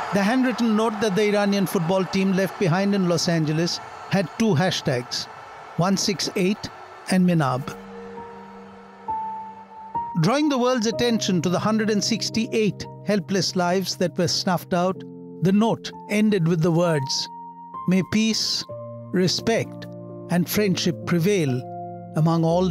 The handwritten note that the Iranian football team left behind in Los Angeles had two hashtags, 168 and Minab. Drawing the world's attention to the 168 helpless lives that were snuffed out, the note ended with the words, "May peace, respect, and friendship prevail among all